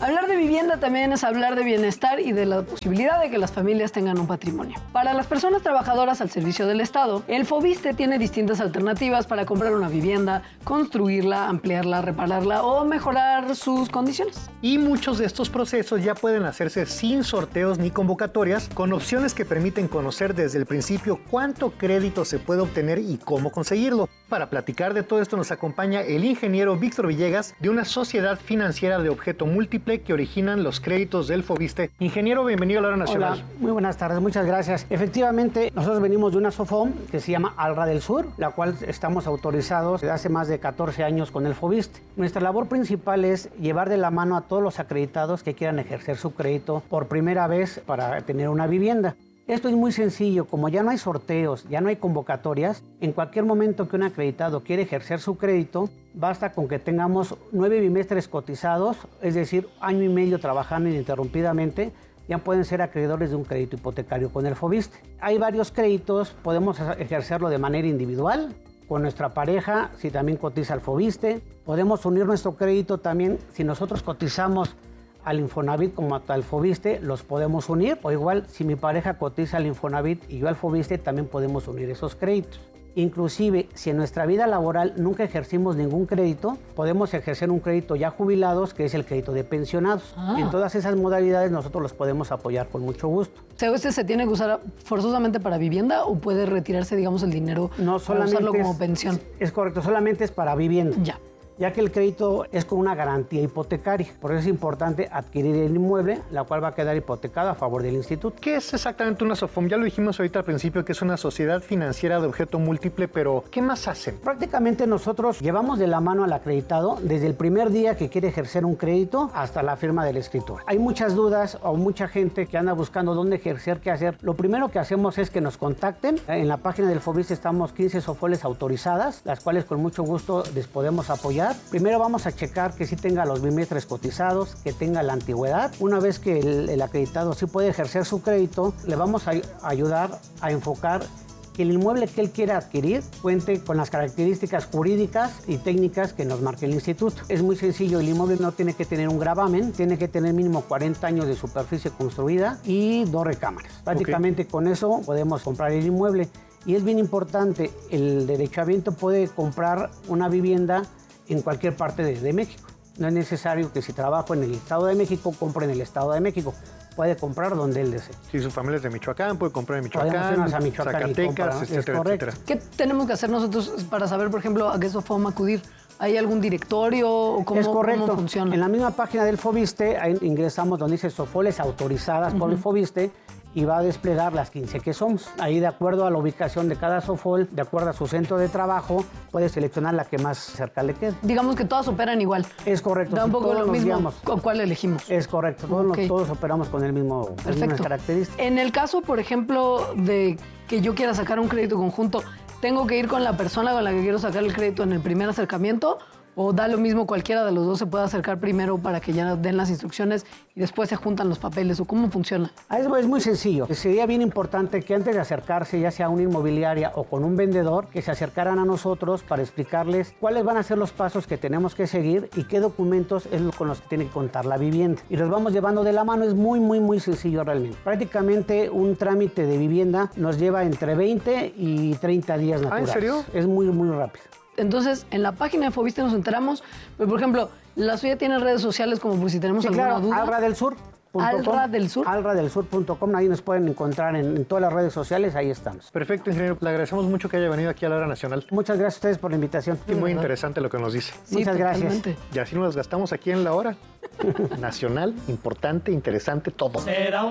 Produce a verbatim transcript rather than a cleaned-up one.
Hablar de vivienda también es hablar de bienestar y de la posibilidad de que las familias tengan un patrimonio. Para las personas trabajadoras al servicio del Estado, el Fobiste tiene distintas alternativas para comprar una vivienda, construirla, ampliarla, repararla o mejorar sus condiciones. Y muchos de estos procesos ya pueden hacerse sin sorteos ni convocatorias, con opciones que permiten conocer desde el principio cuánto crédito se puede obtener y cómo conseguirlo. Para platicar de todo esto nos acompaña el ingeniero Víctor Villegas de una sociedad financiera de objeto múltiple que originan los créditos del Fobiste. Ingeniero, bienvenido a la Hora Nacional. Hola, muy buenas tardes, muchas gracias. Efectivamente, nosotros venimos de una SOFOM que se llama Alra del Sur, la cual estamos autorizados desde hace más de catorce años con el Fobiste. Nuestra labor principal es llevar de la mano a todos los acreditados que quieran ejercer su crédito por primera vez para tener una vivienda. Esto es muy sencillo, como ya no hay sorteos, ya no hay convocatorias, en cualquier momento que un acreditado quiere ejercer su crédito, basta con que tengamos nueve bimestres cotizados, es decir, año y medio trabajando ininterrumpidamente, ya pueden ser acreedores de un crédito hipotecario con el Fobiste. Hay varios créditos, podemos ejercerlo de manera individual, con nuestra pareja, si también cotiza el Fobiste, podemos unir nuestro crédito también, si nosotros cotizamos al Infonavit como al Fobiste, los podemos unir, o igual si mi pareja cotiza al Infonavit y yo al Fobiste, también podemos unir esos créditos. Inclusive, si en nuestra vida laboral nunca ejercimos ningún crédito, podemos ejercer un crédito ya jubilados, que es el crédito de pensionados. Ah. En todas esas modalidades nosotros los podemos apoyar con mucho gusto. ¿O sea, este se tiene que usar forzosamente para vivienda o puede retirarse, digamos, el dinero no, solamente para usarlo como es, pensión? Es correcto, solamente es para vivienda. Ya. Ya que el crédito es con una garantía hipotecaria. Por eso es importante adquirir el inmueble, la cual va a quedar hipotecado a favor del instituto. ¿Qué es exactamente una SOFOM? Ya lo dijimos ahorita al principio que es una sociedad financiera de objeto múltiple, pero ¿qué más hacen? Prácticamente nosotros llevamos de la mano al acreditado desde el primer día que quiere ejercer un crédito hasta la firma del escritor. Hay muchas dudas o mucha gente que anda buscando dónde ejercer, qué hacer. Lo primero que hacemos es que nos contacten. En la página del Fobiste estamos quince SOFOLES autorizadas, las cuales con mucho gusto les podemos apoyar. Primero vamos a checar que sí tenga los bimestres cotizados, que tenga la antigüedad. Una vez que el, el acreditado sí puede ejercer su crédito, le vamos a ayudar a enfocar que el inmueble que él quiera adquirir cuente con las características jurídicas y técnicas que nos marque el instituto. Es muy sencillo, el inmueble no tiene que tener un gravamen, tiene que tener mínimo cuarenta años de superficie construida y dos recámaras. Prácticamente okay. Con eso podemos comprar el inmueble. Y es bien importante, el derechohabiente puede comprar una vivienda en cualquier parte de, de México. No es necesario que si trabajo en el Estado de México, compre en el Estado de México. Puede comprar donde él desee. Si su familia es de Michoacán, puede comprar en Michoacán, a Michoacán Zacatecas, etcétera, etcétera. ¿Qué tenemos que hacer nosotros para saber, por ejemplo, a qué SOFOM acudir? ¿Hay algún directorio o cómo, es correcto. cómo funciona? En la misma página del Fobiste, ahí ingresamos donde dice SOFOLES autorizadas uh-huh. por el Fobiste, y va a desplegar las quince que somos. Ahí, de acuerdo a la ubicación de cada SOFOL, de acuerdo a su centro de trabajo, puede seleccionar la que más cerca le quede. Digamos que todas operan igual. Es correcto. Da un poco lo mismo con cuál elegimos. Es correcto. Todos, okay. todos operamos con el mismo, las mismas características. En el caso, por ejemplo, de que yo quiera sacar un crédito conjunto, ¿tengo que ir con la persona con la que quiero sacar el crédito en el primer acercamiento? ¿O da lo mismo, cualquiera de los dos se puede acercar primero para que ya den las instrucciones y después se juntan los papeles? ¿O cómo funciona? Eso es muy sencillo. Sería bien importante que antes de acercarse, ya sea a una inmobiliaria o con un vendedor, que se acercaran a nosotros para explicarles cuáles van a ser los pasos que tenemos que seguir y qué documentos es con los que tiene que contar la vivienda. Y los vamos llevando de la mano. Es muy, muy, muy sencillo realmente. Prácticamente un trámite de vivienda nos lleva entre veinte y treinta días naturales. ¿Ah, en serio? Es muy, muy rápido. Entonces, en la página de Fobiste nos enteramos, pero por ejemplo, la suya tiene redes sociales como por si tenemos sí, alguna claro, duda. Alra del Sur. Alra del Sur. alra del sur punto com, ahí nos pueden encontrar en, en todas las redes sociales, ahí estamos. Perfecto, ingeniero. Le agradecemos mucho que haya venido aquí a la Hora Nacional. Muchas gracias a ustedes por la invitación. Y muy interesante lo que nos dice. Sí, muchas totalmente. gracias. Y así nos gastamos aquí en la Hora Nacional, importante, interesante, todo. Será